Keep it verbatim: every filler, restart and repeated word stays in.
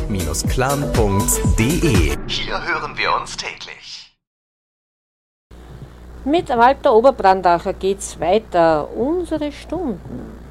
clan punkt de. Hier hören wir uns täglich. Mit Walter Oberbrandacher geht's weiter. Unsere Stunden.